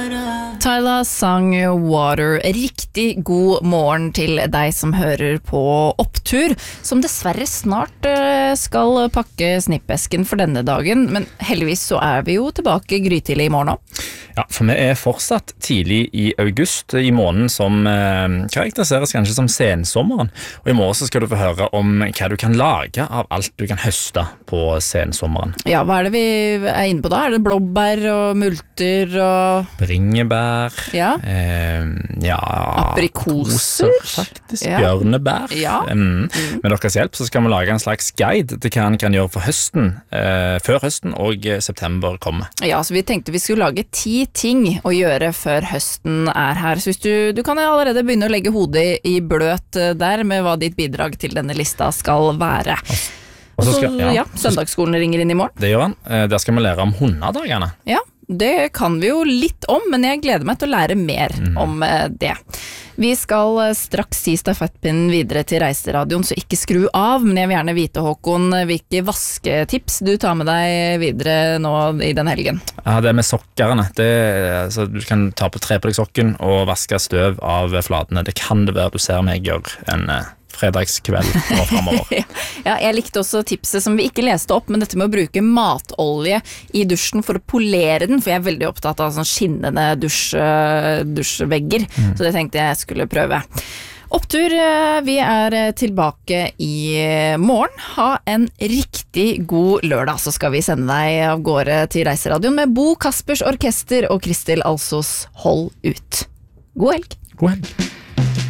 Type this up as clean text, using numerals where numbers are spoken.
Tyla sang Water. Riktig god morgen til deg som hører på Opptur, som dessverre snart skal pakke snippesken for denne dagen, men heldigvis så vi jo tilbake grytidlig I morgen også. Ja, for vi fortsatt tidlig I august, I måneden som karakteriseres kanskje som sensommeren. Og I morgen så skal du få høre om hva du kan lage av alt du kan høste på sensommeren. Ja, hva det vi inne på da? Det blåbær og multer og... Bringebær. Ja. Ja. Aprikoser. Faktisk. Ja. Bjørnebær. Ja. Med deres hjelp så skal vi lage en slags guide til hva en kan gjøre for høsten, før høsten og september kommer. Ja, så vi tenkte vi skulle lage 10 ting å gjøre før høsten her. Så hvis du kan jo allerede begynne å legge hodet I bløt der med hva ditt bidrag til denne lista skal være. Og så, søndagsskolen ringer inn I morgen. Det gjør han. Der skal vi lære om hundedagene. Ja, det kan vi jo litt om, men jeg gleder meg til å lære mer om det. Vi skal straks si stafettpinnen videre til Reiseradioen, så ikke skru av, men jeg vil gjerne vite, Håkon, hvilke vasketips du tar med deg videre nå I den helgen. Ja, det med sokkerne. Så du kan ta på tre på deg sokken og vaske støv av flatene. Det kan det være du ser meg gjøre en fredagskveld og fremover. Ja, jeg likte også tipset som vi ikke leste opp, men dette med å bruke matolje I dusjen for å polere den, for jeg veldig opptatt av sånn skinnende dusjvegger, så det tenkte jeg skulle prøve. Opptur, vi tilbake I morgen. Ha en riktig god lørdag, så skal vi sende deg av gårde til Reiseradioen med Bo Kaspers Orkester og Kristel Alsos Hold ut. God helg! God helg!